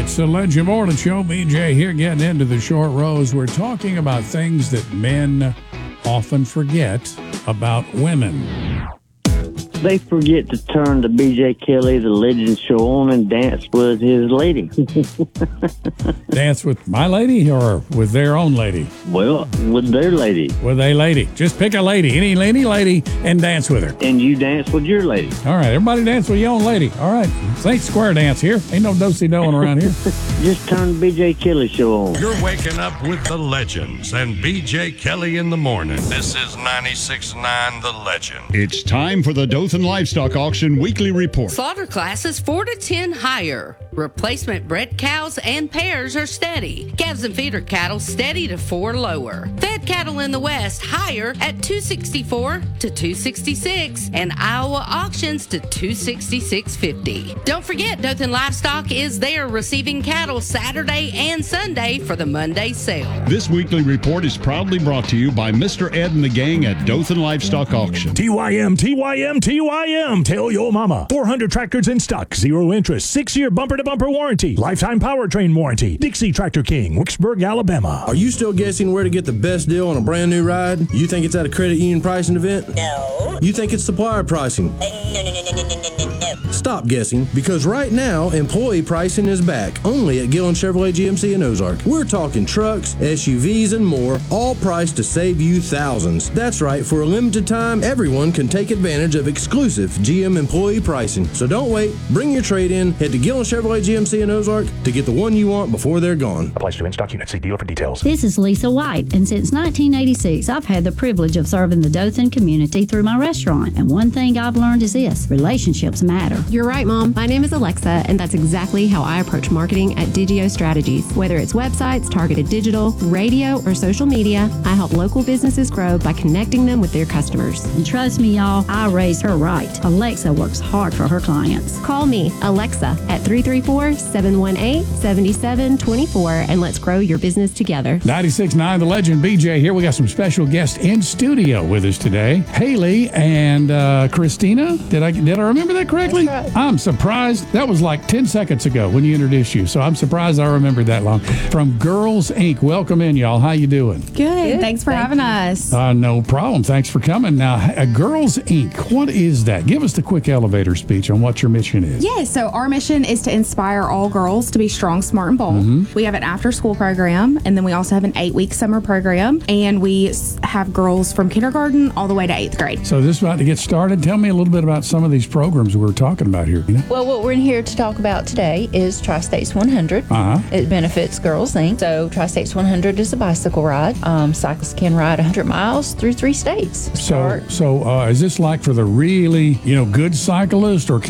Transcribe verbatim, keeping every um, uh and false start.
It's the Legend Morning Show. B J here, getting into the short rows. We're talking about things that men often forget about women. They forget to turn the B J Kelly, the Legend Show on and dance with his lady. Dance with my lady or with their own lady? Well, with their lady. With a lady. Just pick a lady, any, any lady, and dance with her. And you dance with your lady. All right, everybody dance with your own lady. All right, this ain't square dance here. Ain't no do-si-doing around here. Just turn the B J Kelly Show on. You're waking up with the Legends and B J Kelly in the morning. This is ninety-six point nine The Legend. It's time for the Dothan Livestock Auction Weekly Report. Slaughter classes four to ten higher. Replacement bred cows and pairs are steady. Calves and feeder cattle steady to four lower. Fed cattle in the west higher at two sixty-four to two sixty-six, and Iowa auctions to two sixty-six fifty. Don't forget, Dothan Livestock is there receiving cattle Saturday and Sunday for the Monday sale. This weekly report is proudly brought to you by Mister Ed and the gang at Dothan Livestock Auction. T Y M, T Y M, T Y M. Tell your mama. four hundred tractors in stock, zero interest, six-year bumper-to-bumper warranty, lifetime powertrain warranty. Dixie Tractor King, Wicksburg, Alabama. Are you still guessing where to get the best deal on a brand new ride? You think it's at a credit union pricing event? No. You think it's supplier pricing? Uh, no, no, no, no, no, no, no, no. Stop guessing, because right now, employee pricing is back, only at Gillen Chevrolet G M C in Ozark. We're talking trucks, S U Vs, and more, all priced to save you thousands. That's right, for a limited time, everyone can take advantage of exclusive G M employee pricing. So don't wait, bring your trade in, head to Gillen Chevrolet G M C in Ozark to get the one you want before they're gone. Applies to in-stock units. See dealer for details. This is Lisa White, and since nineteen eighty-six, I've had the privilege of serving the Dothan community through my restaurant. And one thing I've learned is this: relationships matter. You're right, Mom. My name is Alexa, and that's exactly how I approach marketing at Digio Strategies. Whether it's websites, targeted digital, radio, or social media, I help local businesses grow by connecting them with their customers. And trust me, y'all, I raised her right. Alexa works hard for her clients. Call me, Alexa, at three three four, seven one eight, seven seven two four, and let's grow your business together. ninety-six point nine The Legend, B J here. We got some special guests in studio with us today. Haley and uh, Christina. Did I did I remember that correctly? That's right. I'm surprised. That was like ten seconds ago when you introduced you. So I'm surprised I remembered that long. From Girls Incorporated. Welcome in, y'all. How you doing? Good. Good. Thanks for Thank having you. us. Uh, no problem. Thanks for coming. Now, uh, Girls Incorporated. What is that? Give us the quick elevator speech on what your mission is. Yeah, so our mission is to inspire all girls to be strong, smart, and bold. Mm-hmm. We have an after-school program, and then we also have an eight-week summer program, and we s- have girls from kindergarten all the way to eighth grade. So this is about to get started. Tell me a little bit about some of these programs we're talking about here. You know? Well, what we're here to talk about today is Tri-States one hundred. Uh-huh. It benefits Girls Incorporated. So Tri-States one hundred is a bicycle ride. Um, cyclists can ride one hundred miles through three states. So, so uh, is this like for the really, you know, good cyclist, or